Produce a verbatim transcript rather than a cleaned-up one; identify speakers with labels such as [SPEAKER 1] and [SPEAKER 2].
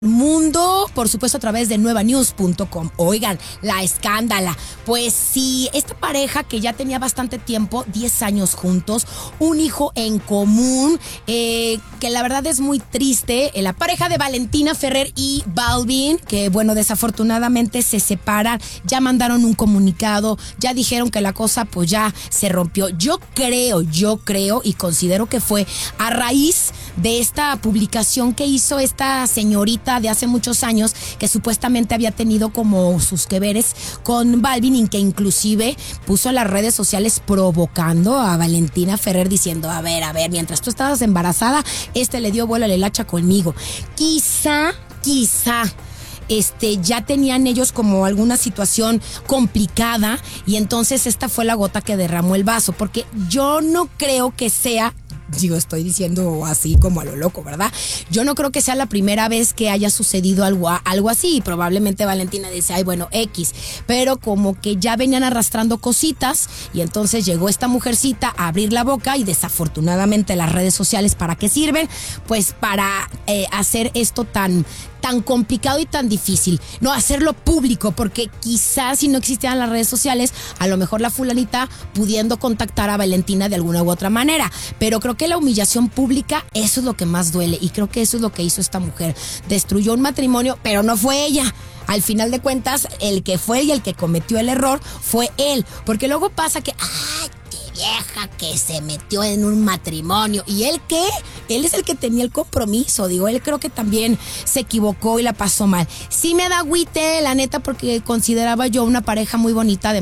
[SPEAKER 1] Mundo, por supuesto, a través de nueva news punto com. Oigan, la escándala. Pues sí, esta pareja que ya tenía bastante tiempo, diez años juntos, un hijo en común, eh, que la verdad es muy triste. La pareja de Valentina Ferrer y Balvin, que bueno, desafortunadamente se separan, ya mandaron un comunicado, ya dijeron que la cosa pues ya se rompió. Yo creo, yo creo y considero que fue a raíz de esta publicación que hizo esta señorita de hace muchos años, que supuestamente había tenido como sus que veres con Balvin, y que inclusive puso en las redes sociales provocando a Valentina Ferrer diciendo, a ver, a ver, mientras tú estabas embarazada, este le dio vuelo a la hilacha conmigo. Quizá, quizá Este, ya tenían ellos como alguna situación complicada, y entonces esta fue la gota que derramó el vaso, porque yo no creo que sea, digo, estoy diciendo así como a lo loco, ¿verdad? Yo no creo que sea la primera vez que haya sucedido algo, algo así, y probablemente Valentina dice, ay, bueno, X, pero como que ya venían arrastrando cositas, y entonces llegó esta mujercita a abrir la boca, y desafortunadamente las redes sociales, ¿para qué sirven? Pues para eh, hacer esto tan... tan complicado y tan difícil, no hacerlo público, porque quizás si no existieran las redes sociales, a lo mejor la fulanita pudiendo contactar a Valentina de alguna u otra manera, pero creo que la humillación pública, eso es lo que más duele, y creo que eso es lo que hizo esta mujer, destruyó un matrimonio, pero no fue ella. Al final de cuentas, el que fue y el que cometió el error fue él, porque luego pasa que, ¡ay, vieja que se metió en un matrimonio! ¿Y él qué? Él es el que tenía el compromiso, digo, él creo que también se equivocó y la pasó mal. Sí me da agüite, la neta, porque consideraba yo una pareja muy bonita de